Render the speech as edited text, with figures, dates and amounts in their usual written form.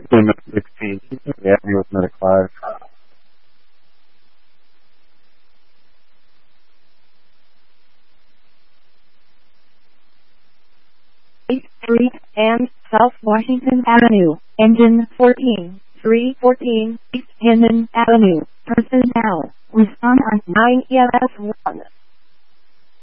Medic 16, yeah, he was Medic 5. 3 and South Washington Avenue, engine 14, 314, East Hinton Avenue, personnel, respond on 9 EMS 1.